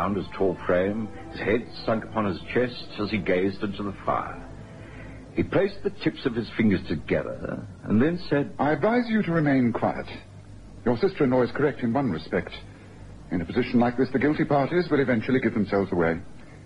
round his tall frame, his head sunk upon his chest as he gazed into the fire. He placed the tips of his fingers together and then said, I advise you to remain quiet. Your sister-in-law is correct in one respect. In a position like this, the guilty parties will eventually give themselves away.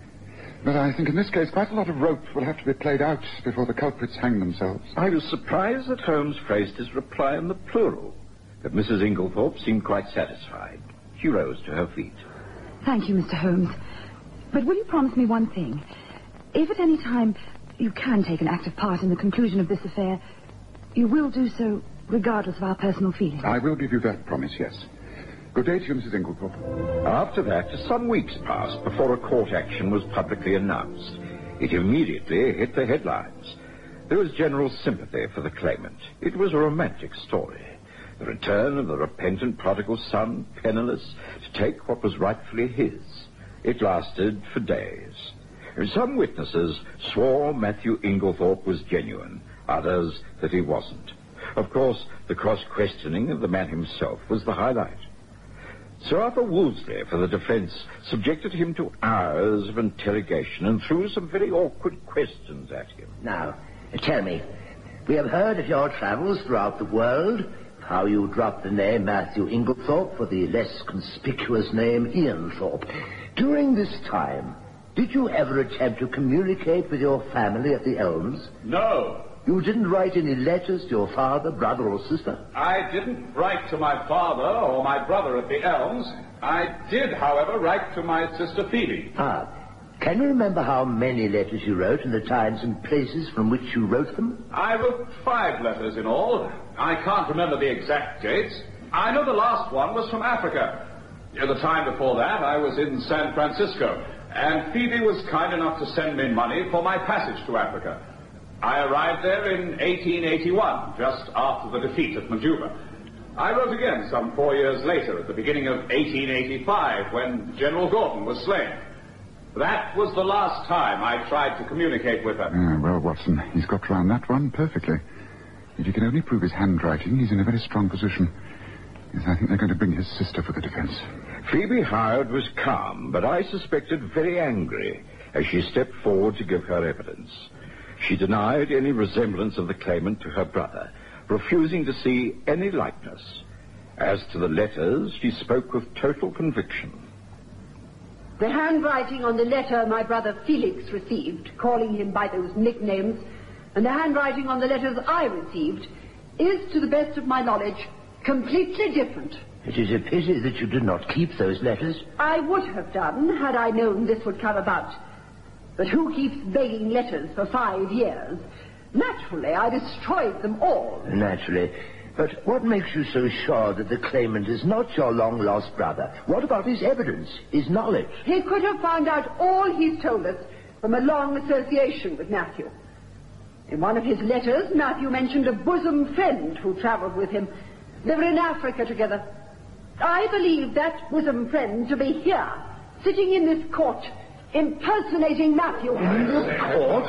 But I think in this case quite a lot of rope will have to be played out before the culprits hang themselves. I was surprised that Holmes phrased his reply in the plural, but Mrs. Inglethorpe seemed quite satisfied. She rose to her feet. Thank you, Mr. Holmes. But will you promise me one thing? If at any time you can take an active part in the conclusion of this affair, you will do so regardless of our personal feelings. I will give you that promise, yes. Good day to you, Mrs. Inglethorpe. After that, some weeks passed before a court action was publicly announced. It immediately hit the headlines. There was general sympathy for the claimant. It was a romantic story. The return of the repentant prodigal son, penniless, to take what was rightfully his. It lasted for days. Some witnesses swore Matthew Inglethorpe was genuine, others that he wasn't. Of course, the cross-questioning of the man himself was the highlight. Sir Arthur Wolseley, for the defence, subjected him to hours of interrogation and threw some very awkward questions at him. Now, tell me, we have heard of your travels throughout the world, how you dropped the name Matthew Inglethorpe for the less conspicuous name Ian Thorpe. During this time, did you ever attempt to communicate with your family at the Elms? No. You didn't write any letters to your father, brother, or sister? I didn't write to my father or my brother at the Elms. I did, however, write to my sister Phoebe. Ah. Can you remember how many letters you wrote and the times and places from which you wrote them? I wrote 5 letters in all. I can't remember the exact dates. I know the last one was from Africa. The time before that, I was in San Francisco, and Phoebe was kind enough to send me money for my passage to Africa. I arrived there in 1881, just after the defeat at Majuba. I wrote again some 4 years later, at the beginning of 1885, when General Gordon was slain. That was the last time I tried to communicate with her. Well, Watson, he's got round that one perfectly. If you can only prove his handwriting, he's in a very strong position. Yes, I think they're going to bring his sister for the defence. Phoebe Howard was calm, but I suspected very angry, as she stepped forward to give her evidence. She denied any resemblance of the claimant to her brother, refusing to see any likeness. As to the letters, she spoke with total conviction. The handwriting on the letter my brother Felix received, calling him by those nicknames, and the handwriting on the letters I received, is, to the best of my knowledge, completely different. It is a pity that you did not keep those letters. I would have done, had I known this would come about. But who keeps begging letters for 5 years? Naturally, I destroyed them all. Naturally. But what makes you so sure that the claimant is not your long-lost brother? What about his evidence, his knowledge? He could have found out all he's told us from a long association with Matthew. In one of his letters, Matthew mentioned a bosom friend who travelled with him. They were in Africa together. I believe that bosom friend to be here, sitting in this court, impersonating Matthew. In this court?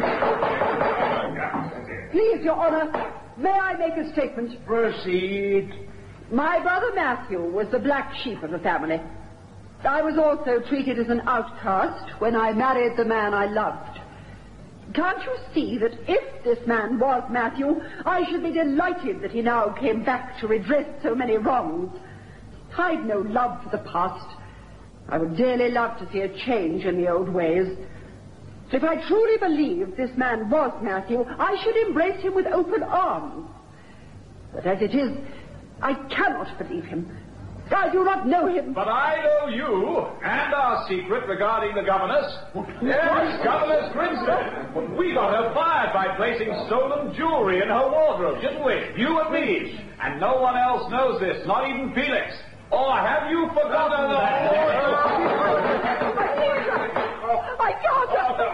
Please, Your Honor, may I make a statement? Proceed. My brother Matthew was the black sheep of the family. I was also treated as an outcast when I married the man I loved. Can't you see that if this man was Matthew, I should be delighted that he now came back to redress so many wrongs? I'd no love for the past. I would dearly love to see a change in the old ways. If I truly believed this man was Matthew, I should embrace him with open arms. But as it is, I cannot believe him. I do not know him. But I know you, and our secret regarding the governess. Yes, Governess Grimstone. We got her fired by placing stolen jewelry in her wardrobe, didn't we? You and me. And no one else knows this, not even Felix. Or have you forgotten that? I can't.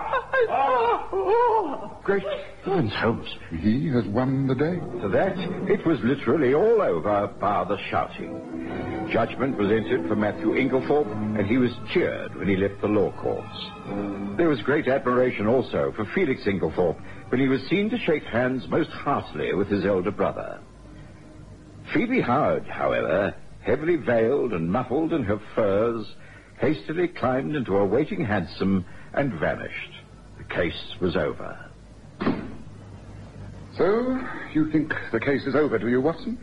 Great heavens, Holmes. He has won the day. To that, it was literally all over, bar the shouting. Judgment was entered for Matthew Inglethorpe, and he was cheered when he left the law courts. There was great admiration also for Felix Inglethorpe when he was seen to shake hands most heartily with his elder brother. Phoebe Howard, however, heavily veiled and muffled in her furs, hastily climbed into a waiting hansom and vanished. The case was over. So, you think the case is over, do you, Watson?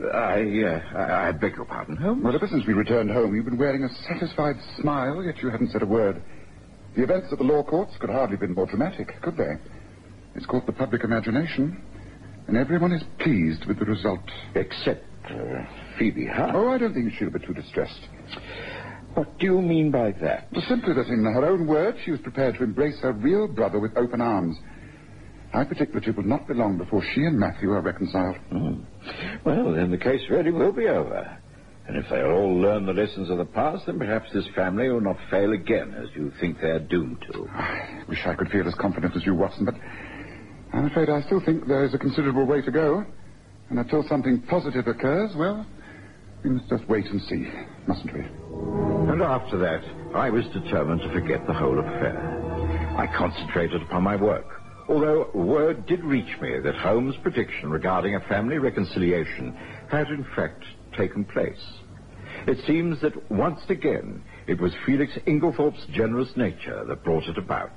I beg your pardon, Holmes? Well, ever since we returned home, you've been wearing a satisfied smile, yet you hadn't said a word. The events at the law courts could hardly have been more dramatic, could they? It's caught the public imagination, and everyone is pleased with the result. Except Phoebe, huh? Oh, I don't think she'll be too distressed. What do you mean by that? Well, simply that in her own words, she was prepared to embrace her real brother with open arms. I predict that it will not be long before she and Matthew are reconciled. Well, then the case really will be over. And if they'll all learn the lessons of the past, then perhaps this family will not fail again, as you think they're doomed to. I wish I could feel as confident as you, Watson, but I'm afraid I still think there is a considerable way to go. And until something positive occurs, well, we must just wait and see, mustn't we? And after that, I was determined to forget the whole affair. I concentrated upon my work, although word did reach me that Holmes' prediction regarding a family reconciliation had in fact taken place. It seems that once again it was Felix Inglethorpe's generous nature that brought it about.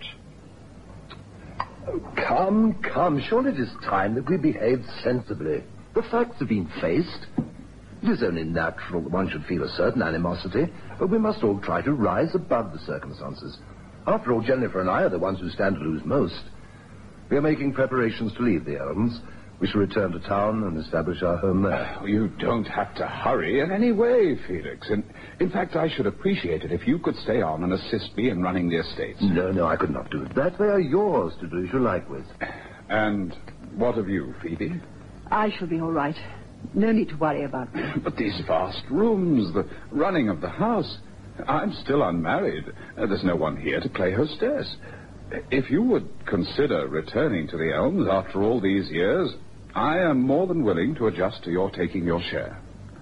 Oh, come. Surely it is time that we behaved sensibly. The facts have been faced. It is only natural that one should feel a certain animosity, but we must all try to rise above the circumstances. After all, Jennifer and I are the ones who stand to lose most. We are making preparations to leave the Elms. We shall return to town and establish our home there. You don't have to hurry in any way, Felix. And in fact, I should appreciate it if you could stay on and assist me in running the estates. No, I could not do that. They are yours to do as you like with. And what of you, Phoebe? I shall be all right. No need to worry about me. But these vast rooms, the running of the house. I'm still unmarried. There's no one here to play hostess. If you would consider returning to the Elms after all these years, I am more than willing to adjust to your taking your share.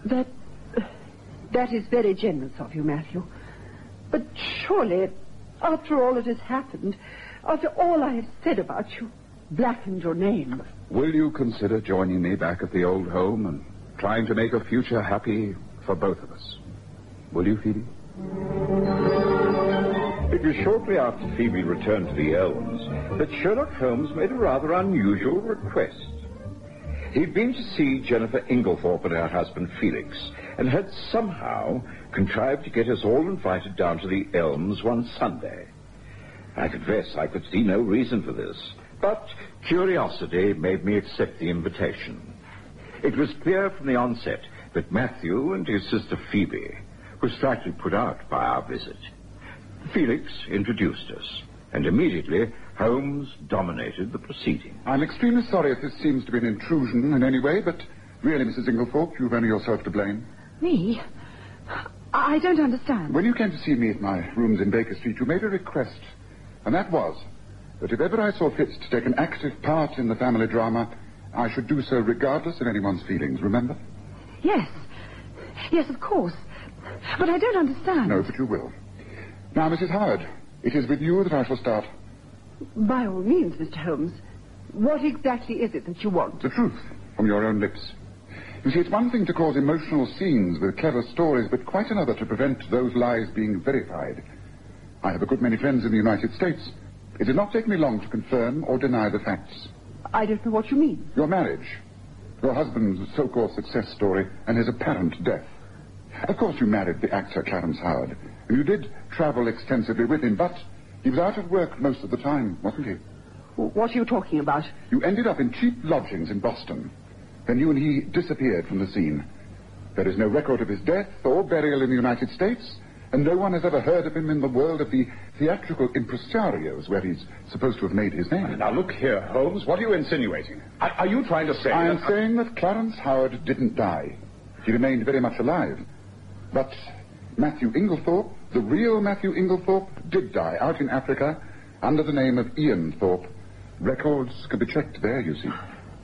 That is very generous of you, Matthew. But surely, after all that has happened, after all I have said about you, blackened your name. Will you consider joining me back at the old home and trying to make a future happy for both of us? Will you, Phoebe? It was shortly after Phoebe returned to the Elms that Sherlock Holmes made a rather unusual request. He'd been to see Jennifer Inglethorpe and her husband Felix, and had somehow contrived to get us all invited down to the Elms one Sunday. I confess I could see no reason for this, but curiosity made me accept the invitation. It was clear from the onset that Matthew and his sister Phoebe were slightly put out by our visit. Felix introduced us, and immediately Holmes dominated the proceeding. I'm extremely sorry if this seems to be an intrusion in any way, but really, Mrs. Inglethorpe, you've only yourself to blame. Me? I don't understand. When you came to see me at my rooms in Baker Street, you made a request, and that was that if ever I saw fit to take an active part in the family drama, I should do so regardless of anyone's feelings, remember? Yes. Yes, of course. But I don't understand. No, but you will. Now, Mrs. Howard, it is with you that I shall start. By all means, Mr. Holmes. What exactly is it that you want? The truth, from your own lips. You see, it's one thing to cause emotional scenes with clever stories, but quite another to prevent those lies being verified. I have a good many friends in the United States. It did not take me long to confirm or deny the facts. I don't know what you mean. Your marriage, your husband's so-called success story, and his apparent death. Of course you married the actor Clarence Howard, and you did travel extensively with him, but he was out of work most of the time, wasn't he? What are you talking about? You ended up in cheap lodgings in Boston. Then you and he disappeared from the scene. There is no record of his death or burial in the United States, and no one has ever heard of him in the world of the theatrical impresarios, where he's supposed to have made his name. Now, look here, Holmes. What are you insinuating? Are you trying to say I am saying that Clarence Howard didn't die. He remained very much alive. But Matthew Inglethorpe, the real Matthew Inglethorpe, did die out in Africa under the name of Ian Thorpe. Records can be checked there, you see.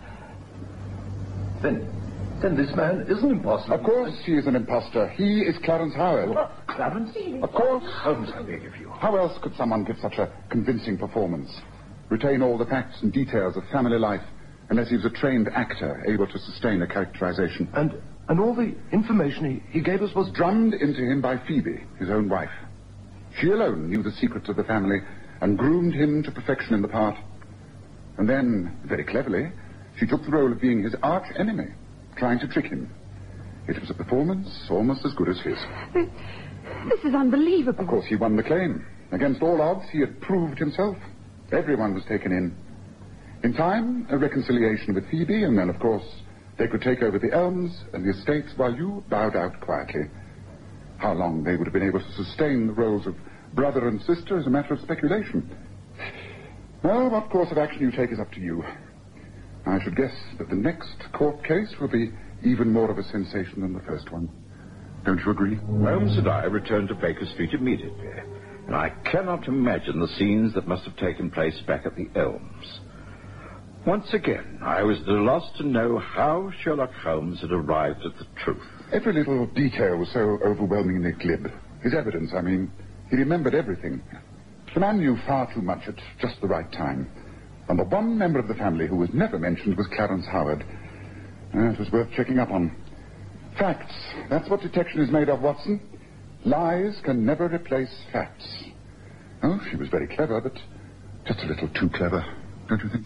Then this man is an impostor. Of course he is an impostor. He is Clarence Howard. What? Clarence? Of course. Holmes, I beg of you. How else could someone give such a convincing performance? Retain all the facts and details of family life, unless he was a trained actor able to sustain a characterization. And all the information he gave us was drummed into him by Phoebe, his own wife. She alone knew the secrets of the family and groomed him to perfection in the part. And then, very cleverly, she took the role of being his arch-enemy, trying to trick him. It was a performance almost as good as his. This is unbelievable. Of course, he won the claim. Against all odds, he had proved himself. Everyone was taken in. In time, a reconciliation with Phoebe, and then, of course, they could take over the elms and the estates while you bowed out quietly. How long they would have been able to sustain the roles of brother and sister is a matter of speculation. Well, what course of action you take is up to you. I should guess that the next court case will be even more of a sensation than the first one. Don't you agree? Holmes and I returned to Baker Street immediately, and I cannot imagine the scenes that must have taken place back at the Elms. Once again, I was at a loss to know how Sherlock Holmes had arrived at the truth. Every little detail was so overwhelmingly glib. His evidence, I mean. He remembered everything. The man knew far too much at just the right time. And the one member of the family who was never mentioned was Clarence Howard. It was worth checking up on. Facts. That's what detection is made of, Watson. Lies can never replace facts. Oh, she was very clever, but just a little too clever, don't you think?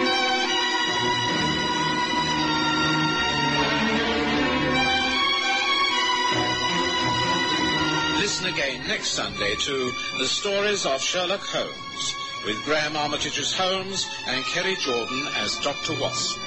Listen again next Sunday to The Stories of Sherlock Holmes, with Graham Armitage as Holmes and Kerry Jordan as Dr. Watson.